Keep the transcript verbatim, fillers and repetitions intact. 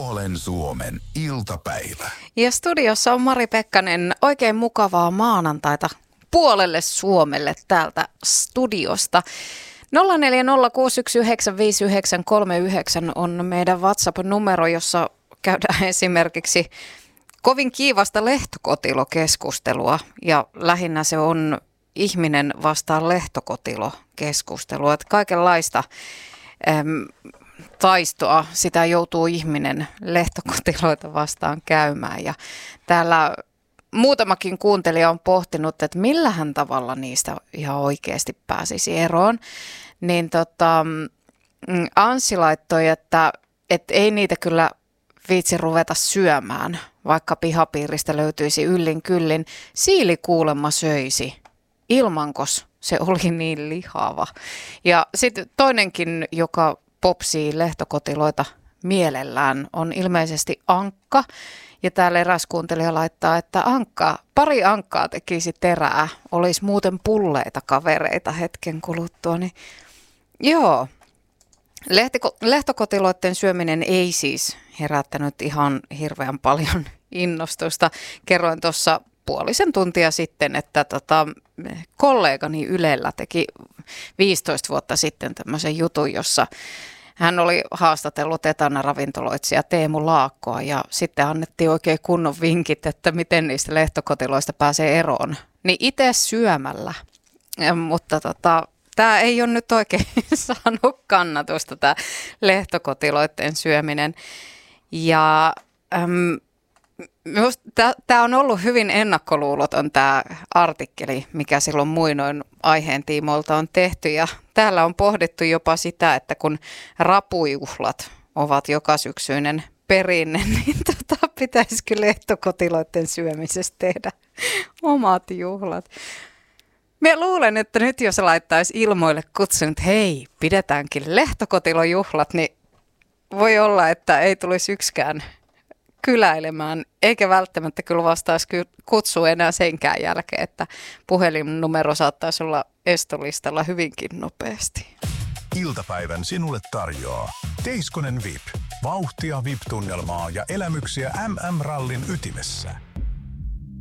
Puolen Suomen iltapäivä. Ja studiossa on Mari Pekkanen. Oikein mukavaa maanantaita puolelle Suomelle täältä studiosta. nolla neljä nolla kuusi yksi yhdeksän viisi yhdeksän kolme yhdeksän on meidän WhatsApp-numero, jossa käydään esimerkiksi kovin kiivasta lehtokotilokeskustelua. Ja lähinnä se on ihminen vastaan lehtokotilo-keskustelua. Että kaikenlaista äm, taistoa sitä joutuu ihminen lehtokotiloita vastaan käymään. Ja täällä muutamakin kuuntelija on pohtinut, että millähän tavalla niistä ihan oikeasti pääsisi eroon. Niin tota, Anssi laittoi, että, että ei niitä kyllä viitsi ruveta syömään, vaikka pihapiiristä löytyisi yllin kyllin. Siili kuulemma söisi, ilmankos se oli niin lihava. Ja sitten toinenkin, joka popsii lehtokotiloita mielellään, on ilmeisesti Ankka. Ja täällä eräs kuuntelija laittaa, että Ankka, pari Ankkaa tekisi terää, olisi muuten pulleita kavereita hetken kuluttua. Niin joo, Lehtiko, lehtokotiloiden syöminen ei siis herättänyt ihan hirveän paljon innostusta. Kerroin tuossa puolisen tuntia sitten, että tota, kollegani Ylellä teki viisitoista vuotta sitten tämmöisen jutun, jossa hän oli haastatellut etana-ravintoloitsija Teemu Laakkoa ja sitten annettiin oikein kunnon vinkit, että miten niistä lehtokotiloista pääsee eroon. Niin itse syömällä, ja, mutta tota, tämä ei ole nyt oikein saanut kannatusta, tämä lehtokotiloiden syöminen. Ja äm, tämä on ollut hyvin ennakkoluuloton tämä artikkeli, mikä silloin muinoin aiheen tiimoilta on tehty. Ja täällä on pohdittu jopa sitä, että kun rapujuhlat ovat jokasyksyinen perinne, niin tota, pitäisikö lehtokotiloiden syömisestä tehdä omat juhlat. Mä luulen, että nyt jos laittaisi ilmoille kutsun, että hei, pidetäänkin lehtokotilojuhlat, niin voi olla, että ei tulisi yksikään kyläilemään, eikä välttämättä kyllä vastaisi kutsua enää senkään jälkeen, että puhelinnumero saattaisi olla estolistalla hyvinkin nopeasti. Iltapäivän sinulle tarjoaa Teiskonen V I P. Vauhtia V I P-tunnelmaa ja elämyksiä M M-rallin ytimessä.